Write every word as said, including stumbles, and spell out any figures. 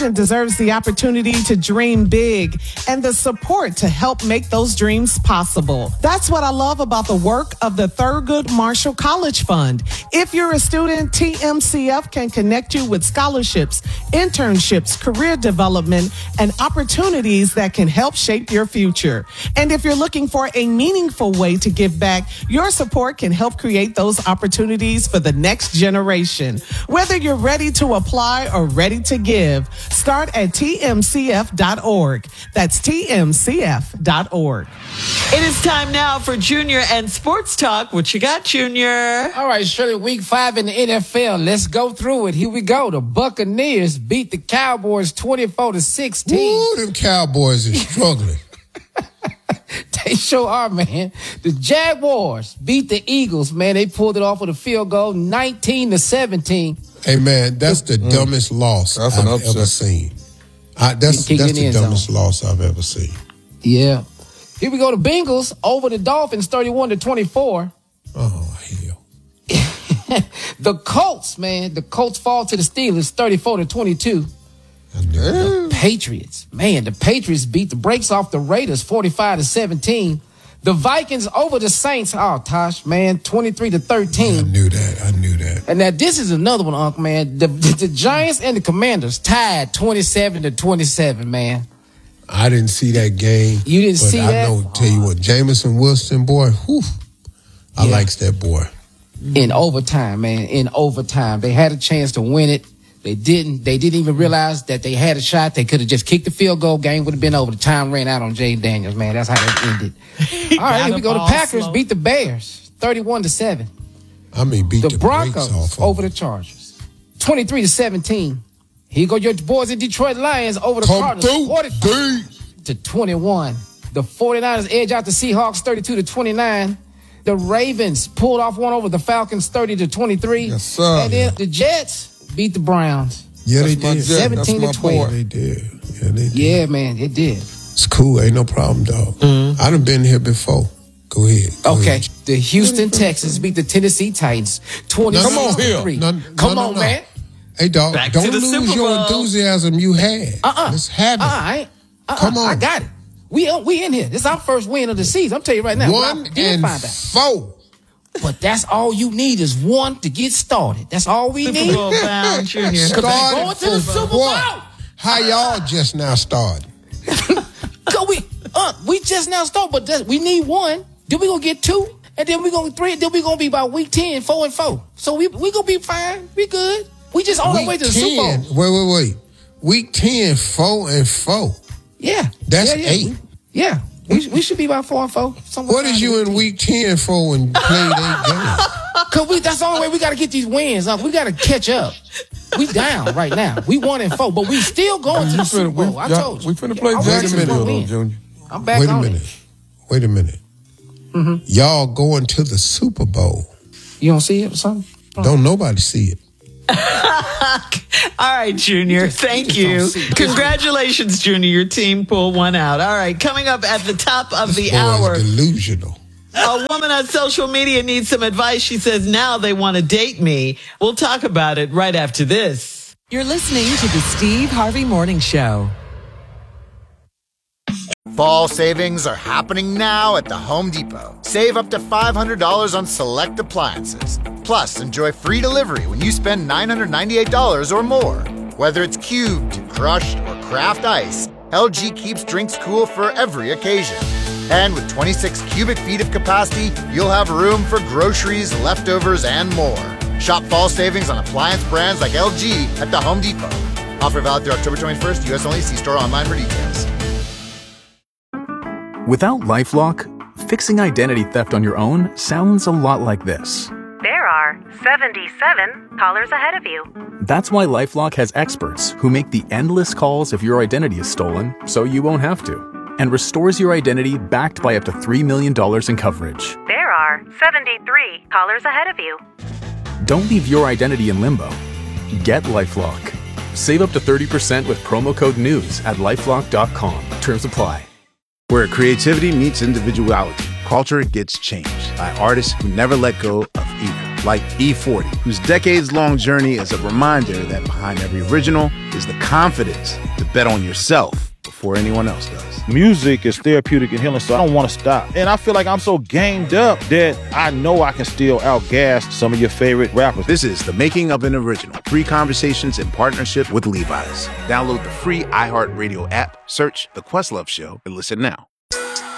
student deserves the opportunity to dream big and the support to help make those dreams possible. That's what I love about the work of the Thurgood Marshall College Fund. If you're a student, T M C F can connect you with scholarships, internships, career development, and opportunities that can help shape your future. And if you're looking for a meaningful way to give back, your support can help create those opportunities for the next generation. Whether you're ready to apply or ready to give, start at T M C F dot org. That's T M C F dot org. It is time now for Junior and Sports Talk. What you got, Junior? All right, Shirley, week five in the N F L. Let's go through it. Here we go. The Buccaneers beat the Cowboys twenty-four to sixteen. Ooh, them Cowboys are struggling. They sure are, man. The Jaguars beat the Eagles, man. They pulled it off with a field goal, nineteen to seventeen. Hey, man, that's the mm. dumbest loss that's I've an upset. ever seen. I, that's that's the dumbest zone. loss I've ever seen. Yeah. Here we go. The Bengals over the Dolphins, thirty-one to twenty-four. Oh, hell. The Colts, man. The Colts fall to the Steelers, thirty-four to twenty-two. The Patriots, man, the Patriots beat the brakes off the Raiders, forty-five to seventeen. The Vikings over the Saints, oh, Tosh, man, twenty-three to thirteen. Yeah, I knew that. I knew that. And now this is another one, Uncle, man. The, the, the Giants and the Commanders tied twenty-seven to twenty-seven, man. I didn't see that game. You didn't but see I that? know, tell you what, Jameson Wilson, boy, whew, I yeah. likes that boy. In overtime, man, in overtime. They had a chance to win it. They didn't. They didn't even realize that they had a shot. They could have just kicked the field goal. Game would have been over. The time ran out on Jay Daniels, man. That's how it ended. All right, here we go. The Packers slow. beat the Bears, thirty-one to seven. I mean, beat the, the Broncos off over the Chargers, twenty-three to seventeen. Here you go, your boys in Detroit Lions over the Come Cardinals, forty-five to twenty-one. The 49ers edge out the Seahawks, thirty-two to twenty-nine. The Ravens pulled off one over the Falcons, thirty to twenty-three. Yes, sir. And then the Jets beat the Browns. Yeah, they That's did. seventeen to twelve. They did. Yeah, they did. Yeah, man, it did. It's cool. Ain't no problem, dog. Mm-hmm. I done been here before. Go ahead. Go okay. ahead. The Houston Texans beat the Tennessee Titans, twenty-six no, no, to three. no, no, Come no, on, no. man. Hey, dog, Back don't to the lose Super your Bowl. enthusiasm you had. Uh-uh. Let's have it. Uh-uh, I ain't- uh-uh. Come on. I got it. We we in here. This is our first win of the season. I'm telling you right now. One and find out. four. But that's all you need is one to get started. That's all we Super need. Bowl bound, Junior. Because they Started going to the for Super Bowl. what? How y'all just now started? Cause we, uh, we just now started, but that, we need one. Then we gonna get two, and then we gonna three. Then we gonna be by week ten, four and four. So we we gonna be fine. We good. We just on our way to the Super Bowl. Wait, wait, wait. Week ten, four and four. Yeah, That's yeah, yeah. eight. Yeah, we we should be about four and four. What is you in week ten for when you played eight games? Cause we that's the only way we gotta get these wins up. We gotta catch up. We down right now. We one and four, but we still going to the Super Bowl. I told you. We finna play Yeah, Jacksonville, though, Junior. I'm back Wait a on minute. it. Wait a minute. Mm-hmm. Y'all going to the Super Bowl. You don't see it or something? Don't nobody see it. All right, Junior. Thank you. Congratulations, Junior. Your team pulled one out. All right, coming up at the top of the Boy, hour. it's delusional. A woman on social media needs some advice. She says now they want to date me. We'll talk about it right after this. You're listening to the Steve Harvey Morning Show. Fall savings are happening now at the Home Depot. Save up to five hundred dollars on select appliances. Plus, enjoy free delivery when you spend nine hundred ninety-eight dollars or more. Whether it's cubed, crushed, or craft ice, L G keeps drinks cool for every occasion. And with twenty-six cubic feet of capacity, you'll have room for groceries, leftovers, and more. Shop fall savings on appliance brands like L G at the Home Depot. Offer valid through October twenty-first, U S only. See store online for details. Without LifeLock, fixing identity theft on your own sounds a lot like this. There are seventy-seven callers ahead of you. That's why LifeLock has experts who make the endless calls if your identity is stolen, so you won't have to, and restores your identity backed by up to three million dollars in coverage. There are seventy-three callers ahead of you. Don't leave your identity in limbo. Get LifeLock. Save up to thirty percent with promo code NEWS at lifelock dot com. Terms apply. Where creativity meets individuality, culture gets changed by artists who never let go of either. like E forty, whose decades-long journey is a reminder that behind every original is the confidence to bet on yourself before anyone else does. Music is therapeutic and healing, so I don't want to stop. And I feel like I'm so gamed up that I know I can still outgas some of your favorite rappers. This is The Making of an Original. Free conversations in partnership with Levi's. Download the free iHeartRadio app, search The Questlove Show, and listen now.